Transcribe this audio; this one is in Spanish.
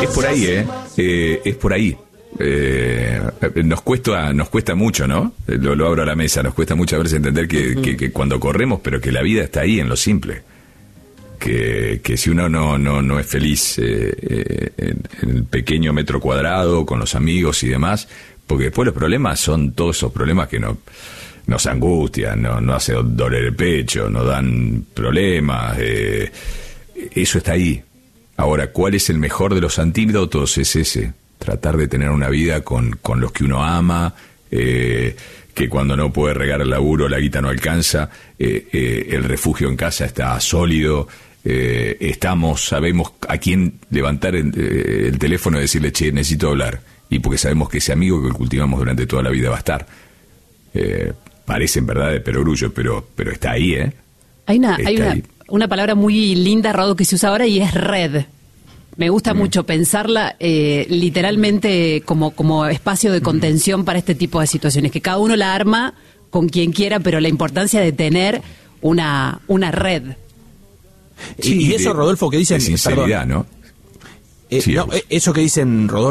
Es por ahí, es por ahí. Nos cuesta mucho, ¿no? Lo abro a la mesa, nos cuesta mucho a veces entender que cuando corremos, pero que la vida está ahí en lo simple. Que si uno no es feliz en el pequeño metro cuadrado, con los amigos y demás, porque después los problemas son todos esos problemas que nos angustian, no hace doler el pecho, nos dan problemas, eso está ahí. Ahora, ¿cuál es el mejor de los antídotos? Es ese, tratar de tener una vida con los que uno ama, que cuando no puede regar el laburo, la guita no alcanza, el refugio en casa está sólido, sabemos a quién levantar el teléfono y decirle, che, necesito hablar, y porque sabemos que ese amigo que cultivamos durante toda la vida va a estar. Parecen verdad de perogrullo, pero está ahí, Hay una palabra muy linda, Rodo, que se usa ahora, y es red. Me gusta mucho pensarla literalmente como espacio de contención para este tipo de situaciones, que cada uno la arma con quien quiera, pero la importancia de tener una red. Sí, y eso, Rodolfo, que dicen... De sinceridad, perdón, ¿no? Eso que dicen, Rodolfo,